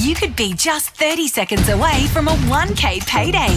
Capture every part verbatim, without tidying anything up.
you could be just thirty seconds away from a one K payday.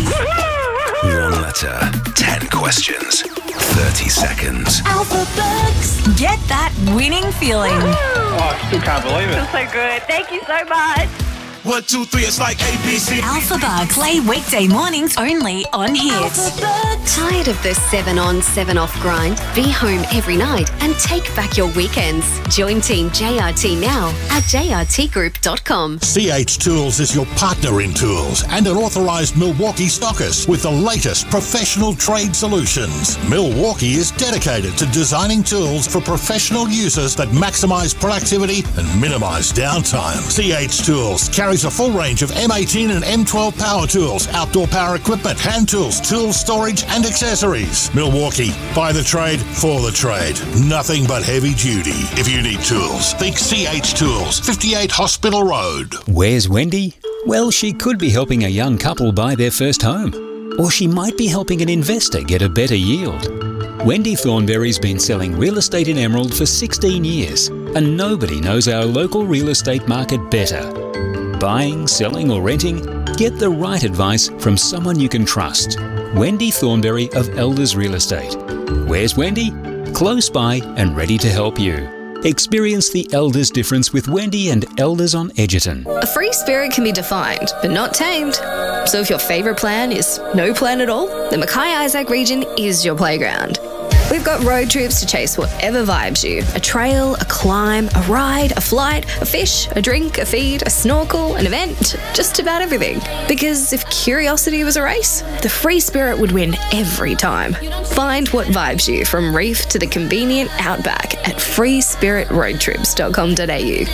One letter, ten questions, thirty seconds. Alpha Bucks. Get that winning feeling. Oh, I still can't believe it. Feels so good. Thank you so much. One, two, three, it's like A B C. Alpha Bucks. Play weekday mornings only on Hit. Tired of the seven on, seven off grind? Be home every night and take back your weekends. Join Team J R T now at j r t group dot com. C H Tools is your partner in tools and an authorised Milwaukee stockist with the latest professional trade solutions. Milwaukee is dedicated to designing tools for professional users that maximise productivity and minimise downtime. C H Tools carries a full range of M eighteen and M twelve power tools, outdoor power equipment, hand tools, tool storage and accessories. Milwaukee, by the trade, for the trade. Nothing but heavy duty. If you need tools, think C H Tools, fifty-eight Hospital Road. Where's Wendy? Well, she could be helping a young couple buy their first home. Or she might be helping an investor get a better yield. Wendy Thornberry's been selling real estate in Emerald for sixteen years, and nobody knows our local real estate market better. Buying, selling or renting? Get the right advice from someone you can trust. Wendy Thornberry of Elders Real Estate. Where's Wendy? Close by and ready to help you. Experience the Elders difference with Wendy and Elders on Edgerton. A free spirit can be defined, but not tamed. So if your favourite plan is no plan at all, the Mackay Isaac region is your playground. We've got road trips to chase whatever vibes you. A trail, a climb, a ride, a flight, a fish, a drink, a feed, a snorkel, an event, just about everything. Because if curiosity was a race, the free spirit would win every time. Find what vibes you from reef to the convenient outback at free spirit road trips dot com dot a u.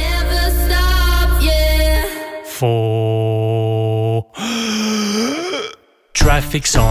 Four. Traffic's on.